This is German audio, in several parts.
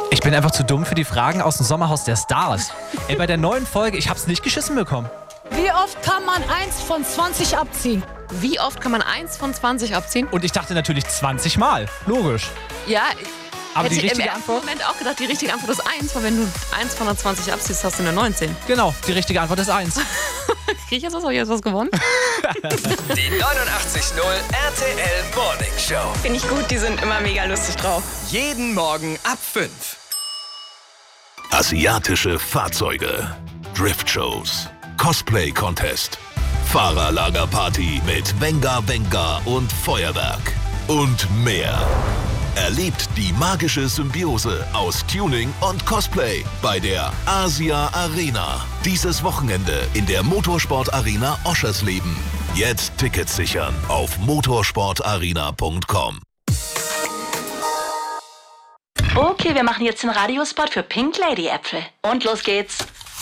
Ich bin einfach zu dumm für die Fragen aus dem Sommerhaus der Stars. Ey, bei der neuen Folge, ich hab's nicht geschissen bekommen. Wie oft kann man 1 von 20 abziehen? Wie oft kann man 1 von 20 abziehen? Und ich dachte natürlich 20 Mal. Logisch. Ja, Aber hätte die ich im richtige ersten Antwort? Moment auch gedacht, die richtige Antwort ist 1, weil wenn du 1 von 20 abziehst, hast du eine 19. Genau, die richtige Antwort ist 1. Krieg ich jetzt was? Hab ich jetzt was gewonnen? Die 89.0 RTL Morning Show. Finde ich gut, die sind immer mega lustig drauf. Jeden Morgen ab 5. Asiatische Fahrzeuge, Driftshows, Cosplay-Contest, Fahrerlagerparty mit Venga Venga und Feuerwerk und mehr. Erlebt die magische Symbiose aus Tuning und Cosplay bei der Asia Arena. Dieses Wochenende in der Motorsport Arena Oschersleben. Jetzt Tickets sichern auf motorsportarena.com. Okay, wir machen jetzt den Radiospot für Pink Lady Äpfel. Und los geht's.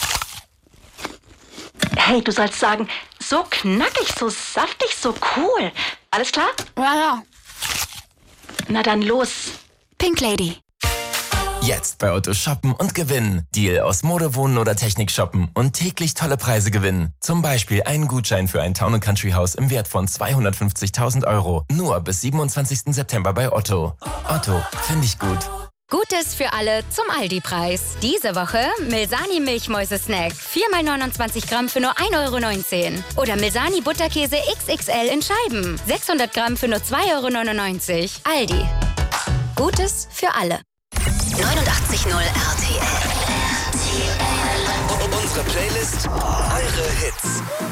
Hey, du sollst sagen, so knackig, so saftig, so cool. Alles klar? Ja. Na dann los. Pink Lady. Jetzt bei Otto shoppen und gewinnen. Deal aus Mode, Wohnen oder Technik shoppen und täglich tolle Preise gewinnen. Zum Beispiel einen Gutschein für ein Town & Country Haus im Wert von 250.000 €. Nur bis 27. September bei Otto. Otto, finde ich gut. Gutes für alle zum Aldi-Preis. Diese Woche Milsani Milchmäuse-Snack. 4 x 29 Gramm für nur 1,19 €. Oder Milsani Butterkäse XXL in Scheiben. 600 Gramm für nur 2,99 €. Aldi. Gutes für alle. 89.0 RTL. Unsere Playlist, eure Hits.